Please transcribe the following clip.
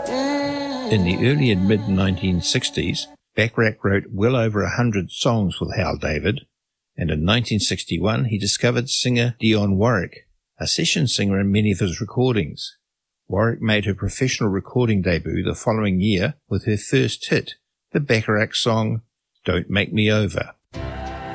In the early and mid-1960s, Bacharach wrote well over 100 songs with Hal David, and in 1961 he discovered singer Dionne Warwick, a session singer in many of his recordings. Warwick made her professional recording debut the following year with her first hit, the Bacharach song, Don't Make Me Over.